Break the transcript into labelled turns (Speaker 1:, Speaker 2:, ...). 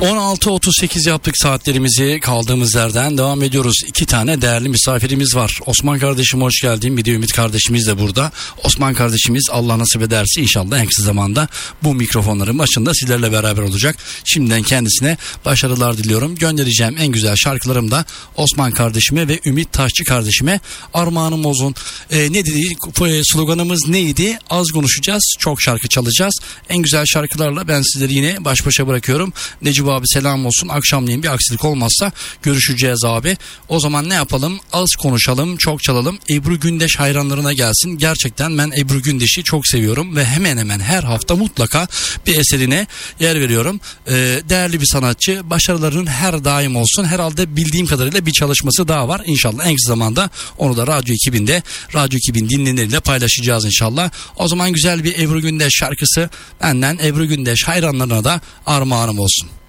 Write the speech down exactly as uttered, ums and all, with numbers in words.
Speaker 1: on altı otuz sekiz yaptık saatlerimizi, kaldığımız yerden devam ediyoruz. İki tane değerli misafirimiz var. Osman kardeşim hoş geldin. Bir de Ümit kardeşimiz de burada. Osman kardeşimiz Allah nasip ederse inşallah en kısa zamanda bu mikrofonların başında sizlerle beraber olacak. Şimdiden kendisine başarılar diliyorum. Göndereceğim en güzel şarkılarım da Osman kardeşime ve Ümit Taşçı kardeşime armağanım olsun. Ee, ne dedi? Sloganımız neydi? Az konuşacağız, çok şarkı çalacağız. En güzel şarkılarla ben sizleri yine baş başa bırakıyorum. Necip abi selam olsun. Akşamleyin bir aksilik olmazsa görüşeceğiz abi. O zaman ne yapalım? Az konuşalım, çok çalalım. Ebru Gündeş hayranlarına gelsin. Gerçekten ben Ebru Gündeş'i çok seviyorum ve hemen hemen her hafta mutlaka bir eserine yer veriyorum. Ee, değerli bir sanatçı. Başarılarının her daim olsun. Herhalde bildiğim kadarıyla bir çalışması daha var. İnşallah en kısa zamanda onu da Radyo ekibinde, Radyo ekibin dinleyenleriyle paylaşacağız inşallah. O zaman güzel bir Ebru Gündeş şarkısı benden Ebru Gündeş hayranlarına da armağanım olsun.